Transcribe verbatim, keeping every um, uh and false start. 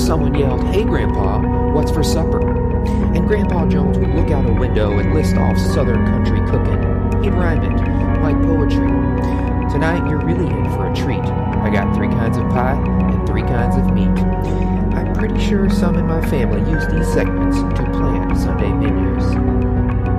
someone yelled, "Hey, Grandpa, what's for supper?" And Grandpa Jones would look out a window and list off Southern country cooking. He'd rhyme it, like poetry. Tonight, you're really in for a treat. I got three kinds of pie and three kinds of meat. I'm pretty sure some in my family use these segments to plan Sunday menus.